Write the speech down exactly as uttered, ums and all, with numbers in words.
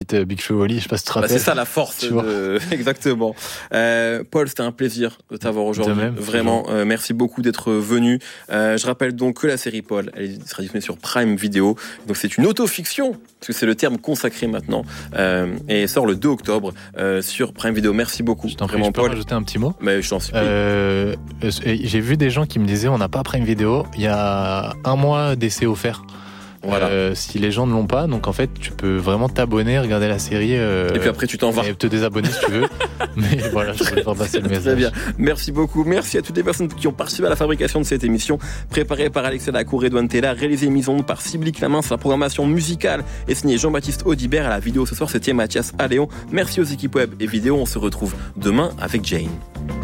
suite euh, Big Flo et Oli, je sais pas si tu te rappelles. Bah, c'est ça la force, de... exactement. Euh, Paul, c'était un plaisir de t'avoir aujourd'hui. De même, vraiment, euh, merci beaucoup d'être venu. Euh, je rappelle donc que la série Paul, elle sera disponible sur Prime Video. Donc c'est une autofiction, parce que c'est le terme consacré maintenant, euh, et elle sort le deux octobre euh, sur Prime Video. Merci beaucoup. Je t'en prie, vraiment, je peux Paul. rajouter un petit mot. Mais je t'en supplie. Euh, j'ai vu des gens qui me disaient on n'a pas Prime Video. Il y a un mois d'essai offert. Voilà. Euh, si les gens ne l'ont pas, donc en fait tu peux vraiment t'abonner, regarder la série euh, et puis après tu t'en vas et te désabonner si tu veux. Mais voilà, je voulais faire passer le message. Très bien, merci beaucoup. Merci à toutes les personnes qui ont participé à la fabrication de cette émission, préparée par Alexia Lacour et Edouane Tella, réalisée et mise en onde par Sibylle Clamence. La programmation musicale est signée Jean-Baptiste Audibert. À la vidéo ce soir c'était Mathias Alléon. Merci aux équipes web et vidéo. On se retrouve demain avec Jane.